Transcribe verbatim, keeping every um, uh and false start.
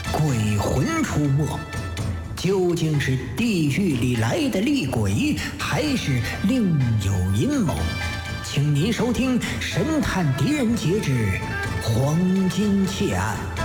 鬼魂出没，究竟是地狱里来的厉鬼，还是另有阴谋？请您收听《神探狄仁杰之黄金窃案》。